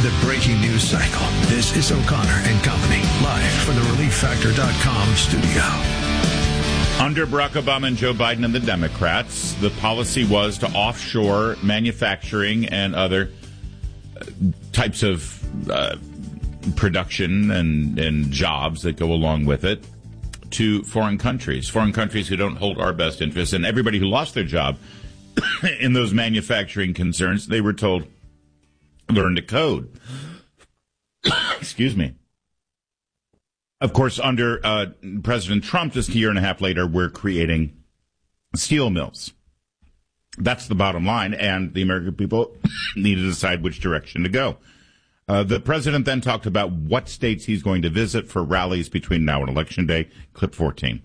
the breaking news cycle. This is O'Connor and Company, live from the ReliefFactor.com studio. Under Barack Obama and Joe Biden and the Democrats, the policy was to offshore manufacturing and other types of production and jobs that go along with it to foreign countries who don't hold our best interests. And everybody who lost their job in those manufacturing concerns, they were told, learn to code. Excuse me. Of course, under President Trump, just a year and a half later, we're creating steel mills. That's the bottom line, and the American people need to decide which direction to go. The president then talked about what states he's going to visit for rallies between now and Election Day. Clip 14.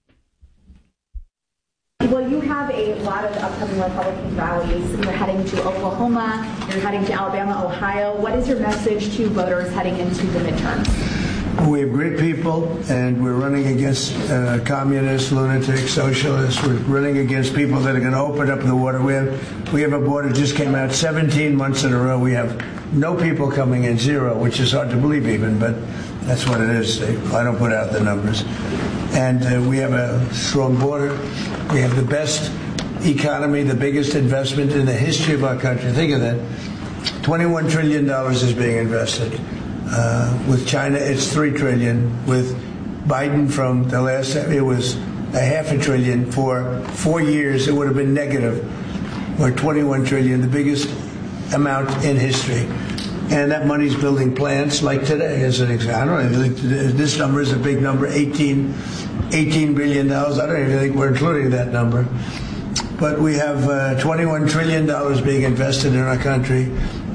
Well, you have a lot of upcoming Republican rallies. You're heading to Oklahoma, you're heading to Alabama, Ohio. What is your message to voters heading into the midterms? We have great people, and we're running against communists, lunatics, socialists. We're running against people that are going to open up the border. We have a border just came out 17 months in a row. We have no people coming in, zero, which is hard to believe even, but that's what it is. I don't put out the numbers. And we have a strong border. We have the best economy, the biggest investment in the history of our country. Think of that. $21 trillion is being invested. With China, it's $3 trillion. With Biden from the last, it was $0.5 trillion. For 4 years, it would have been negative, or $21 trillion, the biggest amount in history. And that money's building plants like today, as an example. I don't even think this number is a big number, $18 billion. I don't even think we're including that number. But we have $21 trillion being invested in our country.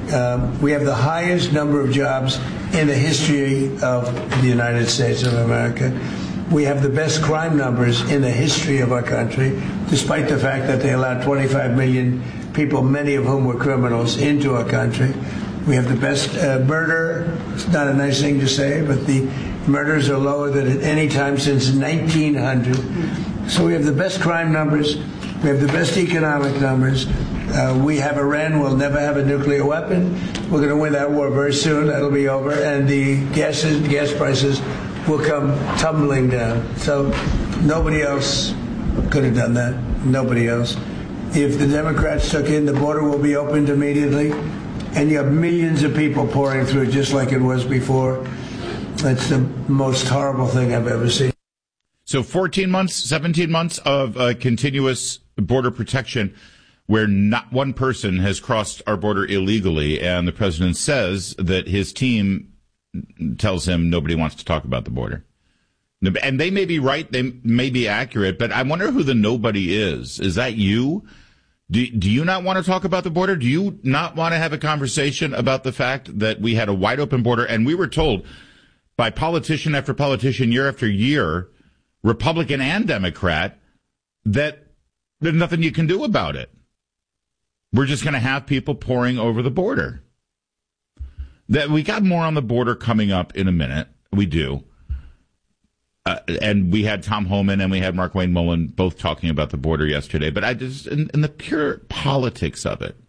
We have the highest number of jobs in the history of the United States of America. We have the best crime numbers in the history of our country, despite the fact that they allowed 25 million people, many of whom were criminals, into our country. We have the best murder. It's not a nice thing to say, but the murders are lower than at any time since 1900. So we have the best crime numbers. We have the best economic numbers. We have Iran will never have a nuclear weapon. We're going to win that war very soon. That'll be over. And the gas prices will come tumbling down. So nobody else could have done that. Nobody else. If the Democrats took in, the border will be opened immediately. And you have millions of people pouring through just like it was before. That's the most horrible thing I've ever seen. So 14 months, 17 months of continuous border protection where not one person has crossed our border illegally, and the president says that his team tells him nobody wants to talk about the border. And they may be right, they may be accurate, but I wonder who the nobody is. Is that you? Do you not want to talk about the border? Do you not want to have a conversation about the fact that we had a wide open border, and we were told by politician after politician, year after year, Republican and Democrat, that there's nothing you can do about it. We're just going to have people pouring over the border. That we got more on the border coming up in a minute. We do. And we had Tom Homan and we had Mark Wayne Mullen both talking about the border yesterday. But I just, in the pure politics of it,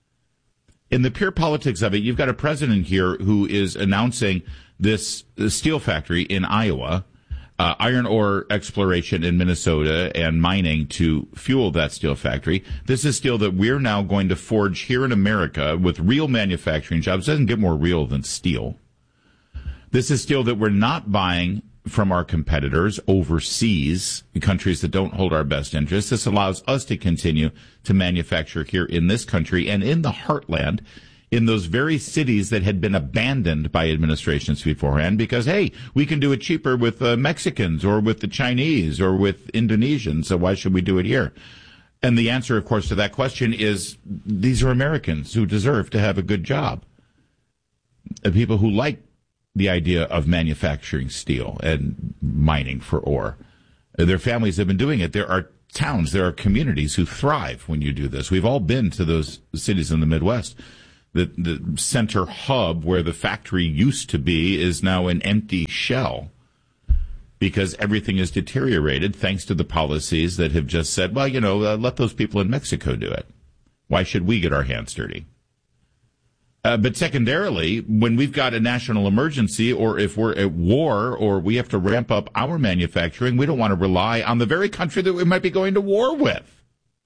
you've got a president here who is announcing this steel factory in Iowa, iron ore exploration in Minnesota, and mining to fuel that steel factory. This is steel that we're now going to forge here in America with real manufacturing jobs. It doesn't get more real than steel. This is steel that we're not buying from our competitors overseas, countries that don't hold our best interests. This allows us to continue to manufacture here in this country and in the heartland, in those very cities that had been abandoned by administrations beforehand because, hey, we can do it cheaper with Mexicans or with the Chinese or with Indonesians, so why should we do it here? And the answer, of course, to that question is these are Americans who deserve to have a good job. People who like the idea of manufacturing steel and mining for ore. Their families have been doing it. There are towns, there are communities who thrive when you do this. We've all been to those cities in the Midwest. The center hub where the factory used to be is now an empty shell because everything is deteriorated thanks to the policies that have just said, well, let those people in Mexico do it. Why should we get our hands dirty? But secondarily, when we've got a national emergency, or if we're at war, or we have to ramp up our manufacturing, we don't want to rely on the very country that we might be going to war with.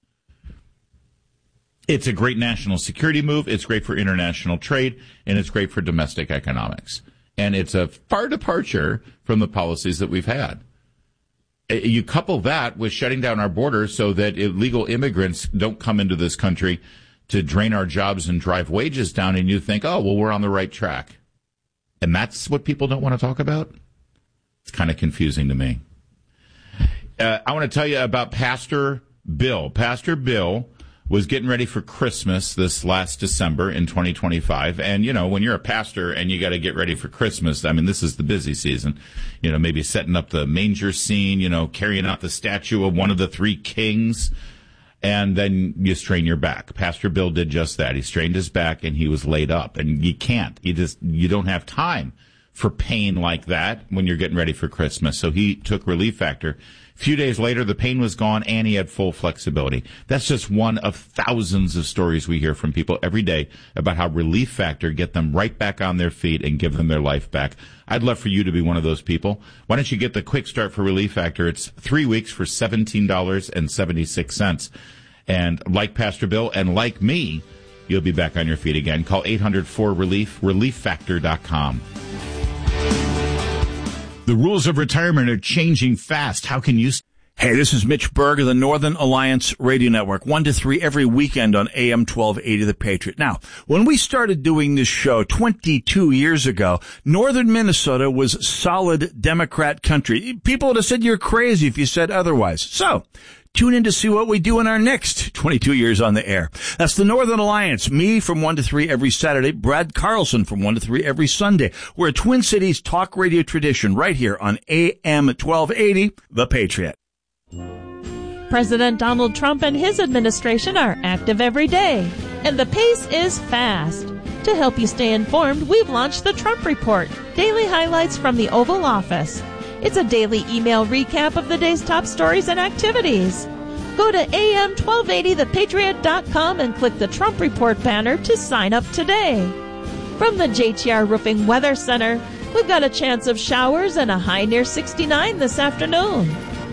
It's a great national security move. It's great for international trade, and it's great for domestic economics. And it's a far departure from the policies that we've had. You couple that with shutting down our borders so that illegal immigrants don't come into this country to drain our jobs and drive wages down, and you think, oh, well, we're on the right track. And that's what people don't want to talk about? It's kind of confusing to me. I want to tell you about Pastor Bill. Pastor Bill was getting ready for Christmas this last December in 2025. And, you know, when you're a pastor and you got to get ready for Christmas, I mean, this is the busy season. You know, maybe setting up the manger scene, you know, carrying out the statue of one of the three kings. And then you strain your back. Pastor Bill did just that. He strained his back and he was laid up. And you can't. You don't have time for pain like that when you're getting ready for Christmas. So he took Relief Factor. A few days later, the pain was gone and he had full flexibility. That's just one of thousands of stories we hear from people every day about how Relief Factor get them right back on their feet and give them their life back. I'd love for you to be one of those people. Why don't you get the quick start for Relief Factor? It's 3 weeks for $17.76. And like Pastor Bill and like me, you'll be back on your feet again. Call 800-4RELIEF, relieffactor.com. The rules of retirement are changing fast. How can you... Hey, this is Mitch Berg of the Northern Alliance Radio Network, 1 to 3 every weekend on AM 1280 The Patriot. Now, when we started doing this show 22 years ago, northern Minnesota was solid Democrat country. People would have said you're crazy if you said otherwise. So, tune in to see what we do in our next 22 years on the air. That's the Northern Alliance. Me from 1 to 3 every Saturday. Brad Carlson from 1 to 3 every Sunday. We're a Twin Cities talk radio tradition right here on AM 1280, The Patriot. President Donald Trump and his administration are active every day, and the pace is fast. To help you stay informed, we've launched the Trump Report, daily highlights from the Oval Office. It's a daily email recap of the day's top stories and activities. Go to am1280thepatriot.com and click the Trump Report banner to sign up today. From the JTR Roofing Weather Center, we've got a chance of showers and a high near 69 this afternoon.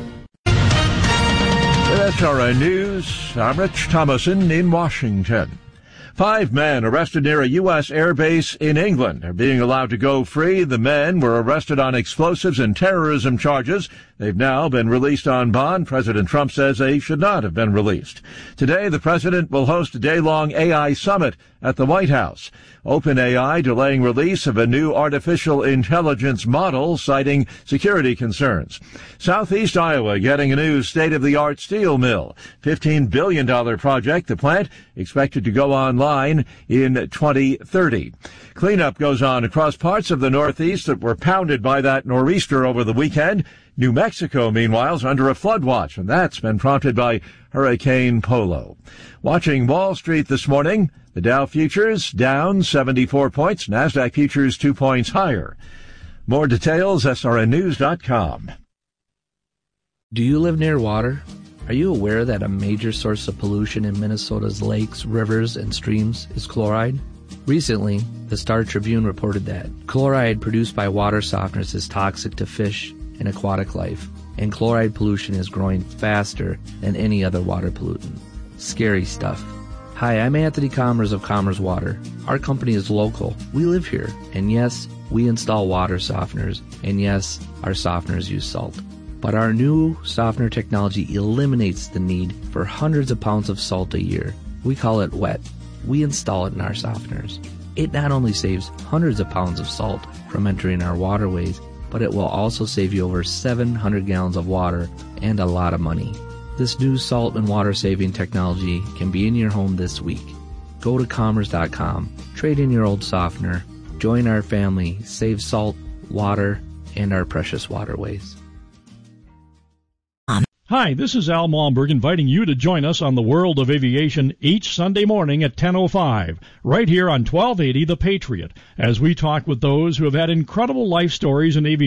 That's SRN News. I'm Rich Thomason in Washington. 5 men arrested near a U.S. air base in England are being allowed to go free. The men were arrested on explosives and terrorism charges. They've now been released on bond. President Trump says they should not have been released. Today, the president will host a day-long AI summit at the White House. OpenAI delaying release of a new artificial intelligence model, citing security concerns. Southeast Iowa getting a new state-of-the-art steel mill. $15 billion project. The plant expected to go online in 2030. Cleanup goes on across parts of the Northeast that were pounded by that nor'easter over the weekend. New Mexico, meanwhile, is under a flood watch, and that's been prompted by Hurricane Polo. Watching Wall Street this morning, the Dow futures down 74 points, NASDAQ futures 2 points higher. More details, srnnews.com. Do you live near water? Are you aware that a major source of pollution in Minnesota's lakes, rivers, and streams is chloride? Recently, the Star Tribune reported that chloride produced by water softeners is toxic to fish and aquatic life, and chloride pollution is growing faster than any other water pollutant. Scary stuff. Hi, I'm Anthony Commerce of Commerce Water. Our company is local. We live here. And yes, we install water softeners. And yes, our softeners use salt. But our new softener technology eliminates the need for hundreds of pounds of salt a year. We call it WET. We install it in our softeners. It not only saves hundreds of pounds of salt from entering our waterways, but it will also save you over 700 gallons of water and a lot of money. This new salt and water saving technology can be in your home this week. Go to commerce.com, trade in your old softener, join our family, save salt, water, and our precious waterways. Hi, this is Al Malmberg inviting you to join us on the World of Aviation each Sunday morning at 10:05, right here on 1280 The Patriot, as we talk with those who have had incredible life stories in aviation.